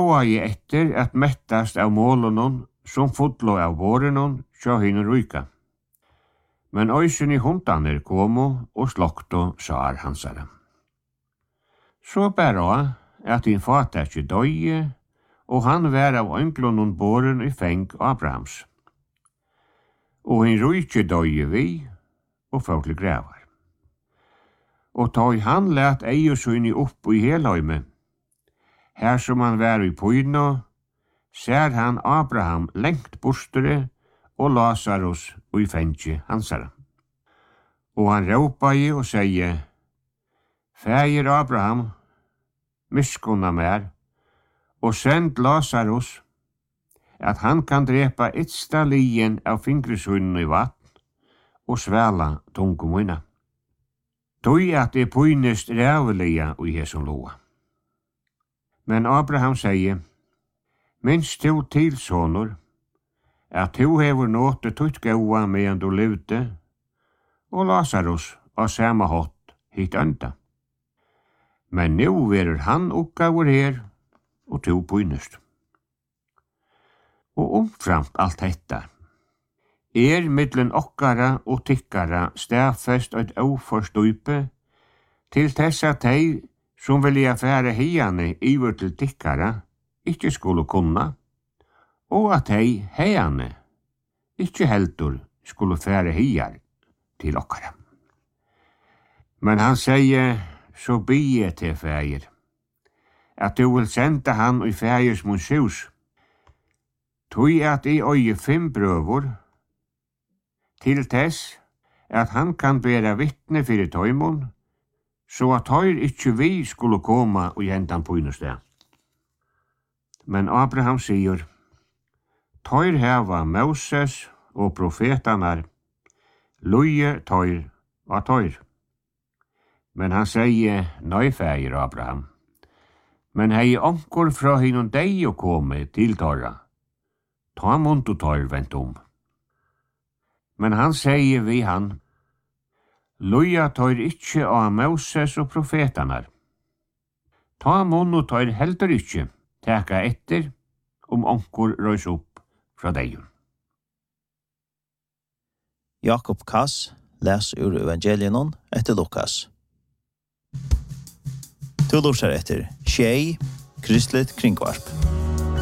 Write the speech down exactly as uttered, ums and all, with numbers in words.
jeg etter at mettast av målenon som fotlo av vårenon sjå hinn ryka. Men øysen i hundaner komo og slokto sar hansara. Så bæra at hin fata ikkje døye, og han var av ønglonon båren i feng Abrahams. Og hin rykje døye vi, og folk til gravar. Og tog han let eiosynni opp i heløyme. Her som han var i Poino, ser han Abraham lengt bostere og Lazarus og i fengje hansara. Og han råpa i og sier, Fægir Abraham, miskunna mer, og send Lazarus, at han kan drepa etsta lien av fingresunnen i vatten og svæla tungumina. Tøy at det pøynest rævelia i hesson loa. Men Abraham sier, minst to til, sonur, at to hever nåte tutt gaua medan du levde, og Lazarus av samme hot hit enda. Men nu verer han oppgaver her, og to pøynest. Og omframt alt detta, er mittlen okkara og tikkara stafest et oforstupe til tessa tei som vilja fære heiane iver til tikkara ikkje skulle kunna, og at hei heiane ikkje heldur skulle fære heiar til okkara. Men han sier, så bie til fægir, at du vil senda han i fægirs munshus, tog at i øye fem brøvor, til tess at han kan bæra vittne fyrir tøymon, så at høyr ikkje vi skulle koma og hentan på innested. Men Abraham sier, tøyr heva Moses og profetanar, loje tøyr var tøyr. Men han sier, nøy fægir Abraham, men hei onkur fra hinnom deg å komme til tøyra, ta mont og tøyr vent om. Men han sier vi han, loja tøyr ikkje av Moses og profetanar. Ta mun og tøyr heldur ikkje, teka etter, om onkur røys opp fra deg. Jakob Kass les ur evangelienon etter Lukas. To lortar etter Tjei, Kristlet Kringvarp.